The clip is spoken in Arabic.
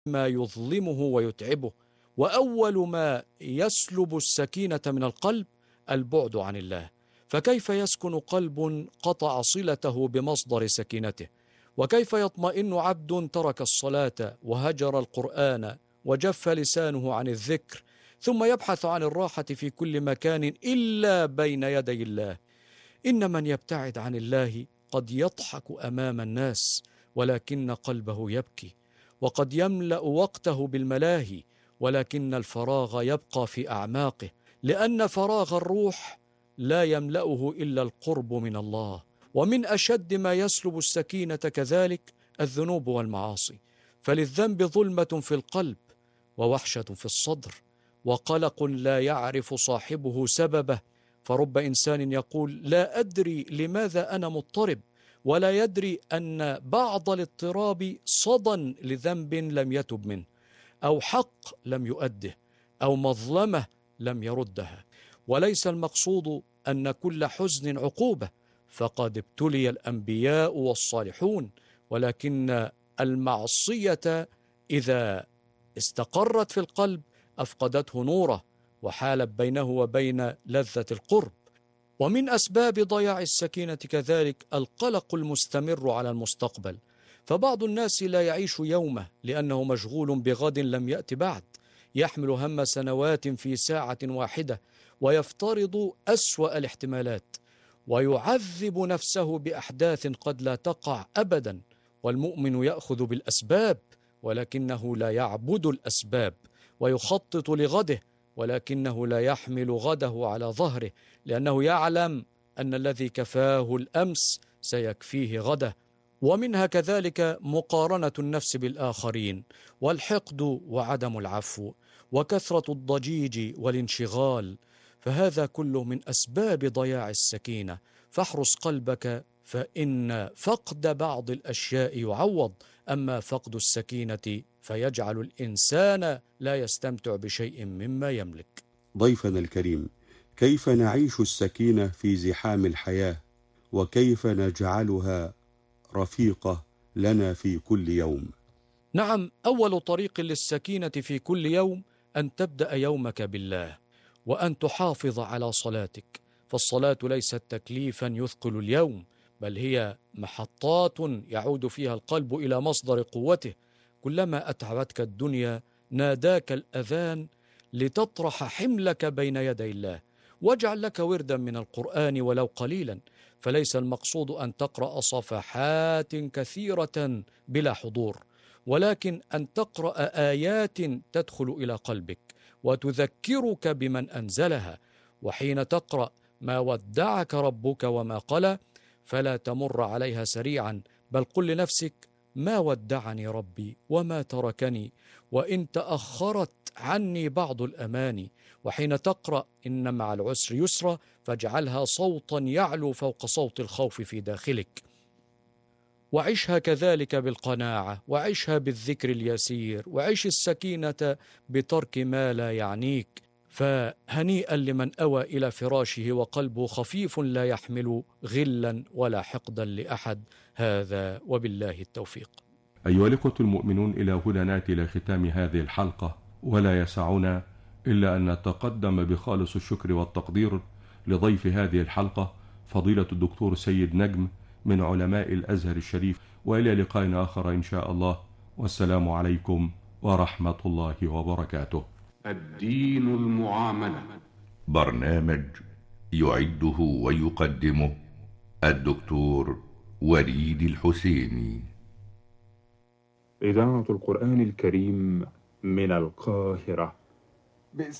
ما يظلمه ويتعبه، وأول ما يسلب السكينة من القلب البعد عن الله. فكيف يسكن قلب قطع صلته بمصدر سكينته؟ وكيف يطمئن عبد ترك الصلاة وهجر القرآن وجف لسانه عن الذكر، ثم يبحث عن الراحة في كل مكان إلا بين يدي الله؟ إن من يبتعد عن الله قد يضحك أمام الناس ولكن قلبه يبكي، وقد يملأ وقته بالملاهي ولكن الفراغ يبقى في أعماقه، لأن فراغ الروح لا يملأه إلا القرب من الله. ومن أشد ما يسلب السكينة كذلك الذنوب والمعاصي، فللذنب ظلمة في القلب ووحشة في الصدر وقلق لا يعرف صاحبه سببه. فرب إنسان يقول لا أدري لماذا أنا مضطرب، ولا يدري أن بعض الاضطراب صدى لذنب لم يتب منه، أو حق لم يؤده، أو مظلمة لم يردها. وليس المقصود أن كل حزن عقوبة، فقد ابتلي الأنبياء والصالحون، ولكن المعصية إذا استقرت في القلب أفقدته نوره وحالت بينه وبين لذة القرب. ومن أسباب ضياع السكينة كذلك القلق المستمر على المستقبل، فبعض الناس لا يعيش يومه لأنه مشغول بغد لم يأت بعد، يحمل هم سنوات في ساعة واحدة، ويفترض أسوأ الاحتمالات، ويعذب نفسه بأحداث قد لا تقع أبدا. والمؤمن يأخذ بالأسباب ولكنه لا يعبد الأسباب، ويخطط لغده ولكنه لا يحمل غده على ظهره، لأنه يعلم أن الذي كفاه الأمس سيكفيه غده. ومنها كذلك مقارنة النفس بالآخرين، والحقد وعدم العفو، وكثرة الضجيج والانشغال، فهذا كله من أسباب ضياع السكينة. فاحرص قلبك، فإن فقد بعض الأشياء يعوض، أما فقد السكينة فيجعل الإنسان لا يستمتع بشيء مما يملك. ضيفنا الكريم، كيف نعيش السكينة في زحام الحياة، وكيف نجعلها رفيقة لنا في كل يوم؟ نعم، أول طريق للسكينة في كل يوم أن تبدأ يومك بالله، وأن تحافظ على صلاتك، فالصلاة ليست تكليفا يثقل اليوم، بل هي محطات يعود فيها القلب إلى مصدر قوته. كلما أتعبتك الدنيا ناداك الأذان لتطرح حملك بين يدي الله، واجعل لك وردا من القرآن ولو قليلا، فليس المقصود أن تقرأ صفحات كثيرة بلا حضور، ولكن أن تقرأ آيات تدخل إلى قلبك وتذكرك بمن أنزلها. وحين تقرأ ما ودعك ربك وما قلى فلا تمر عليها سريعا، بل قل لنفسك ما ودعني ربي وما تركني، وإن تأخرت عني بعض الأماني. وحين تقرأ إن مع العسر يسرا فاجعلها صوتا يعلو فوق صوت الخوف في داخلك، وعيشها كذلك بالقناعة، وعيشها بالذكر اليسير، وعيش السكينة بترك ما لا يعنيك. فهنيئا لمن أوى إلى فراشه وقلبه خفيف لا يحمل غلا ولا حقدا لأحد. هذا وبالله التوفيق. أيها الإخوة المؤمنون، إلى هنا نأتي إلى ختام هذه الحلقة، ولا يسعنا إلا أن نتقدم بخالص الشكر والتقدير لضيف هذه الحلقة فضيلة الدكتور سيد نجم من علماء الأزهر الشريف، وإلى لقاء آخر إن شاء الله، والسلام عليكم ورحمة الله وبركاته. الدين المعاملة، برنامج يعده ويقدمه الدكتور وليد الحسيني. إذاعة القرآن الكريم من القاهرة.